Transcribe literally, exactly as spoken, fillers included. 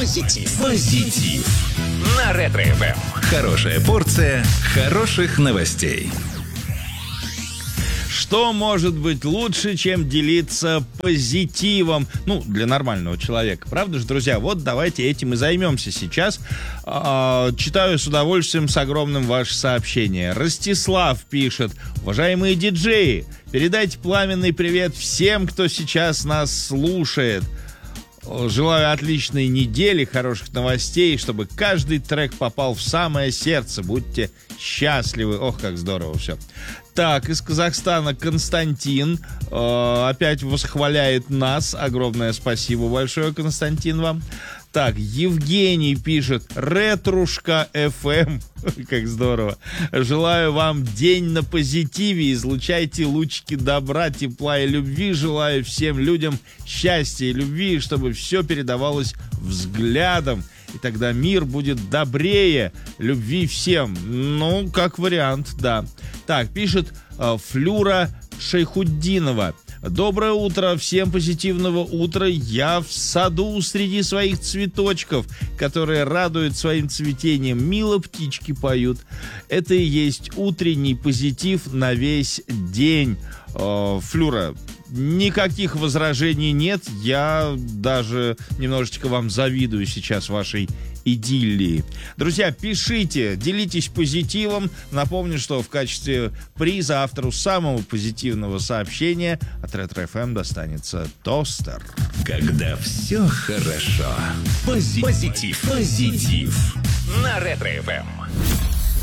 Позитив. Позитив. На Ретро-эф эм. Хорошая порция хороших новостей. Что может быть лучше, чем делиться позитивом? Ну, для нормального человека. Правда же, друзья? Вот давайте этим и займемся сейчас. А, читаю с удовольствием, с огромным ваше сообщение. Ростислав пишет: уважаемые диджеи, передайте пламенный привет всем, кто сейчас нас слушает. Желаю отличной недели, хороших новостей, чтобы каждый трек попал в самое сердце. Будьте счастливы. Ох, как здорово все. Так, из Казахстана Константин э, опять восхваляет нас. Огромное спасибо большое, Константин, вам. Так, Евгений пишет: Ретрушка эф эм. Как здорово. Желаю вам день на позитиве. Излучайте лучики добра, тепла и любви. Желаю всем людям счастья и любви, чтобы все передавалось взглядом. И тогда мир будет добрее. Любви всем. Ну, как вариант, да. Так, пишет э, Флюра Шейхуддинова. Доброе утро, всем позитивного утра. Я в саду среди своих цветочков, которые радуют своим цветением. Мило птички поют. Это и есть утренний позитив на весь день. Э, Флюра, никаких возражений нет. Я даже немножечко вам завидую сейчас вашей идиллии. Друзья, пишите, делитесь позитивом. Напомню, что в качестве приза автору самого позитивного сообщения от Ретро-эф эм достанется тостер. Когда все хорошо. Позитив. Позитив. Позитив. На Ретро-эф эм.